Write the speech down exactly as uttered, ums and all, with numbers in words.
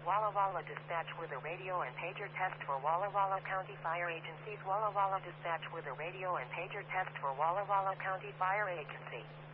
Walla Walla Dispatch with a radio and pager test for Walla Walla County Fire Agencies. Walla Walla Dispatch with a radio and pager test for Walla Walla County Fire Agency.